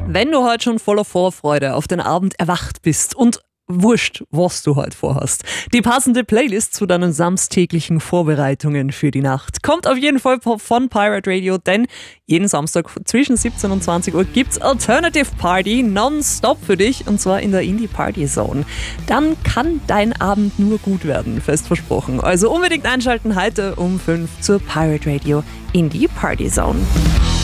Wenn du heute schon voller Vorfreude auf den Abend erwacht bist und wurscht, was du heute vorhast. Die passende Playlist zu deinen samstäglichen Vorbereitungen für die Nacht kommt auf jeden Fall von Pirate Radio, denn jeden Samstag zwischen 17 und 20 Uhr gibt's Alternative Party nonstop für dich, und zwar in der Indie Party Zone. Dann kann dein Abend nur gut werden, fest versprochen. Also unbedingt einschalten heute um 5 zur Pirate Radio Indie Party Zone.